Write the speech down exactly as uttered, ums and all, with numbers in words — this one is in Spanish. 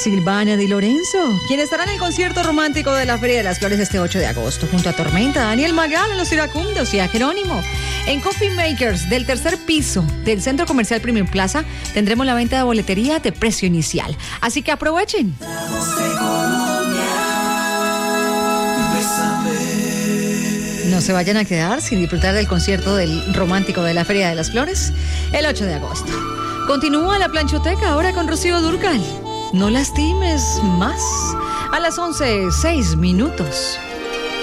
Silvana Di Lorenzo, quien estará en el concierto romántico de la Feria de las Flores este ocho de agosto, junto a Tormenta, Daniel Magal en Los Iracundos y a Jerónimo. En Coffee Makers, del tercer piso del Centro Comercial Premium Plaza, tendremos la venta de boletería de precio inicial. Así que aprovechen. No se vayan a quedar sin disfrutar del concierto del romántico de la Feria de las Flores el ocho de agosto. Continúa la planchoteca ahora con Rocío Dúrcal. No lastimes más. A las once, seis minutos.